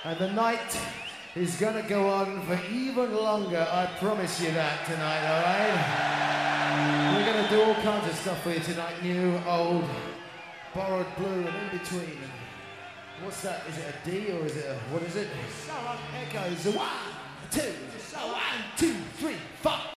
And the night is gonna go on for even longer, I promise you that tonight, alright? We're gonna do all kinds of stuff for you tonight, new, old, borrowed blue, and in between. What's that? Is it a D or is it a, what is it? So echoes, 1, 2, 1, 2, 3, 4.